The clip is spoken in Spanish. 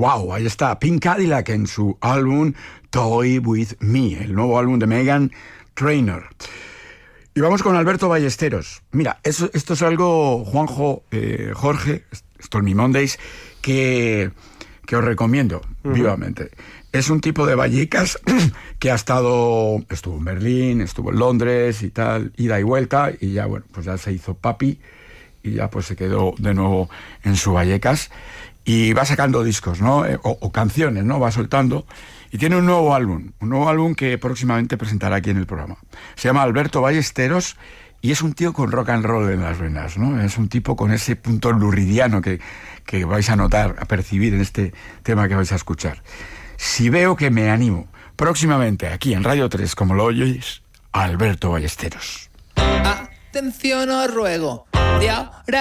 Wow, ahí está, Pink Cadillac en su álbum Toy With Me, el nuevo álbum de Meghan Trainor. Y vamos con Alberto Ballesteros. Mira, esto es algo, Juanjo, Jorge, Stormy Mondays, que os recomiendo vivamente. Es un tipo de Vallecas que estuvo en Berlín, estuvo en Londres y tal, ida y vuelta, y ya, bueno, pues ya se hizo papi y ya pues se quedó de nuevo en su Vallecas y va sacando discos, ¿no? O canciones, ¿no? Va soltando. Y tiene un nuevo álbum que próximamente presentará aquí en el programa. Se llama Alberto Ballesteros y es un tío con rock and roll en las venas, ¿no? Es un tipo con ese punto luridiano que vais a notar, a percibir en este tema que vais a escuchar. Si veo que me animo, próximamente aquí en Radio 3, como lo oyes, Alberto Ballesteros. Atención, os ruego, de ahora